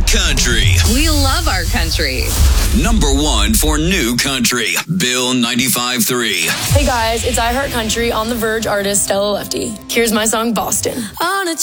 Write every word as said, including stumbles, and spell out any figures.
country. We love our country. Number one for new country. Bill ninety-five point three. Hey guys, it's iHeart Country on the Verge artist Stella Lefty. Here's my song Boston. On a